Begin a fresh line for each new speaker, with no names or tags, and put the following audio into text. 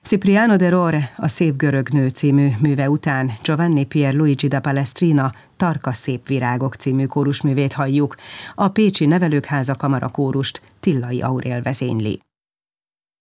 Cipriano de Rore, a Szép görög nő című műve után Giovanni Pierluigi da Palestrina Tarka szép virágok című kórusművét halljuk. A Pécsi Nevelőkháza Kamarakórust Tillai Aurél vezényli.